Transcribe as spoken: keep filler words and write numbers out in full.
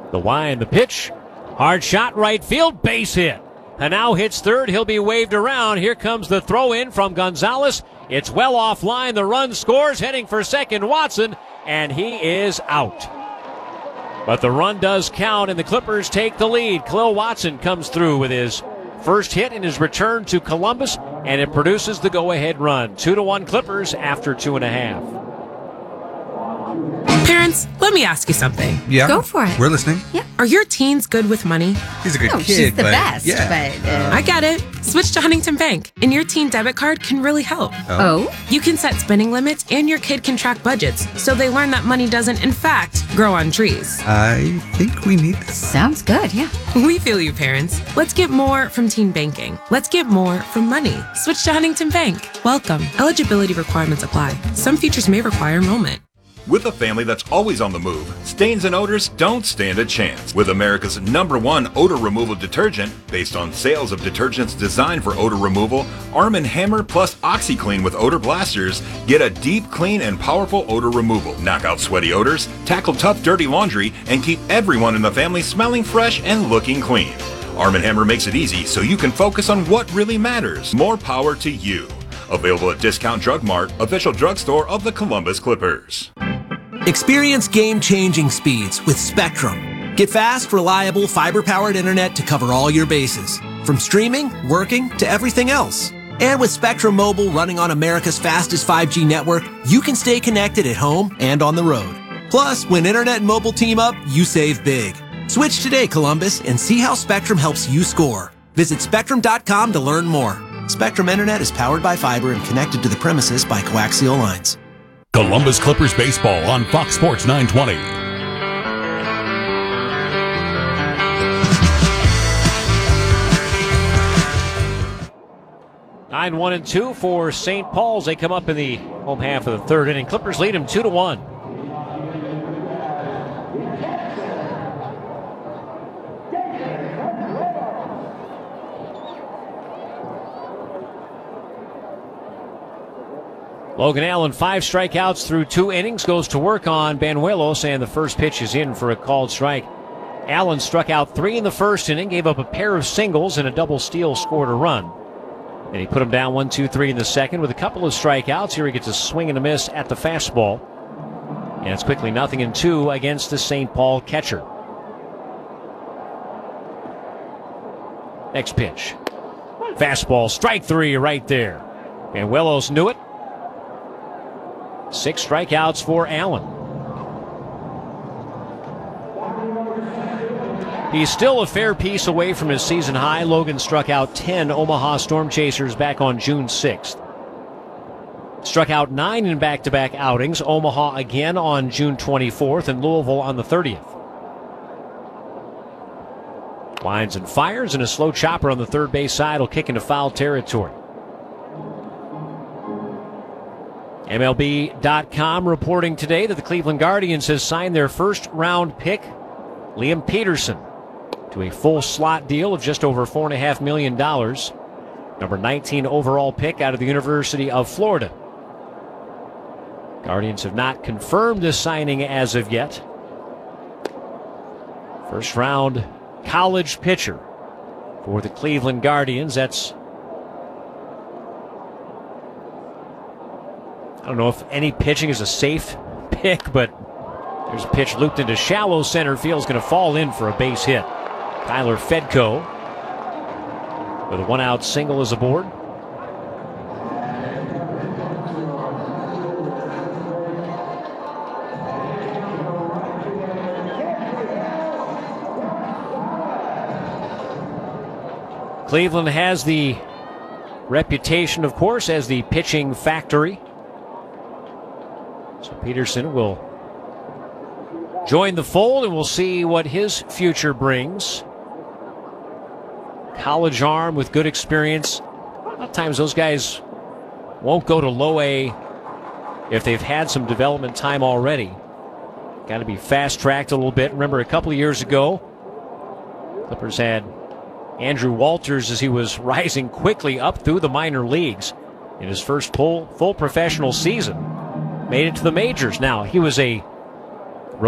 The wind, the pitch. Hard shot, right field, base hit. And now hits third. He'll be waved around. Here comes the throw in from Gonzalez. It's well offline. The run scores. Heading for second, Watson. And he is out. But the run does count, and the Clippers take the lead. Khalil Watson comes through with his first hit in his return to Columbus, and it produces the go-ahead run. Two to one Clippers after two and a half. Parents, let me ask you something. Yeah. Go for it. We're listening. Yeah. Are your teens good with money? He's a good No, kid, she's the but best, yeah. but, uh, I get it. Switch to Huntington Bank, and your teen debit card can really help. Oh? You can set spending limits, and your kid can track budgets, so they learn that money doesn't, in fact, grow on trees. I think we need this. Sounds good, yeah. We feel you, parents. Let's get more from teen banking. Let's get more from money. Switch to Huntington Bank. Welcome. Eligibility requirements apply. Some features may require enrollment. With a family that's always on the move, stains and odors don't stand a chance. With America's number one odor removal detergent, based on sales of detergents designed for odor removal, Arm and Hammer plus OxyClean with odor blasters get a deep, clean, and powerful odor removal. Knock out sweaty odors, tackle tough, dirty laundry, and keep everyone in the family smelling fresh and looking clean. Arm and Hammer makes it easy so you can focus on what really matters. More power to you. Available at Discount Drug Mart, official drugstore of the Columbus Clippers. Experience game-changing speeds with Spectrum. Get fast, reliable, fiber-powered internet to cover all your bases, from streaming, working, to everything else. And with Spectrum Mobile running on America's fastest five G network, you can stay connected at home and on the road. Plus, when internet and mobile team up, you save big. Switch today, Columbus, and see how Spectrum helps you score. Visit Spectrum dot com to learn more. Spectrum Internet is powered by fiber and connected to the premises by coaxial lines. Columbus Clippers baseball on Fox Sports nine twenty. nine one and two for Saint Paul's. They come up in the home half of the third inning. Clippers lead them two to one. Logan Allen, five strikeouts through two innings, goes to work on Banuelos, and the first pitch is in for a called strike. Allen struck out three in the first inning, gave up a pair of singles and a double steal, scored a run. And he put him down one, two, three in the second with a couple of strikeouts. Here he gets a swing and a miss at the fastball. And it's quickly nothing in two against the Saint Paul catcher. Next pitch. Fastball, strike three right there. Banuelos knew it. Six strikeouts for Allen. He's still a fair piece away from his season high. Logan struck out ten Omaha Storm Chasers back on June sixth. Struck out nine in back-to-back outings. Omaha again on June twenty-fourth and Louisville on the thirtieth. Winds and fires, and a slow chopper on the third base side will kick into foul territory. M L B dot com reporting today that the Cleveland Guardians has signed their first-round pick, Liam Peterson, to a full slot deal of just over four point five million dollars. Number nineteen overall pick out of the University of Florida. Guardians have not confirmed this signing as of yet. First-round college pitcher for the Cleveland Guardians. That's I don't know if any pitching is a safe pick, but there's a pitch looped into shallow center field. Is going to fall in for a base hit. Tyler Fedko with a one-out single is aboard. Cleveland has the reputation, of course, as the pitching factory. So Peterson will join the fold, and we'll see what his future brings. College arm with good experience. A lot of times those guys won't go to low A if they've had some development time already. Got to be fast-tracked a little bit. Remember, a couple of years ago, Clippers had Andrew Walters as he was rising quickly up through the minor leagues in his first full, full professional season. Made it to the majors. Now, he was a